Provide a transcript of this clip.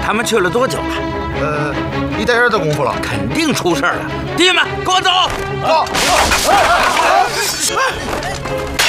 他们去了多久了？ 一点的功夫了， 肯定出事了。弟兄们，跟我走。 走。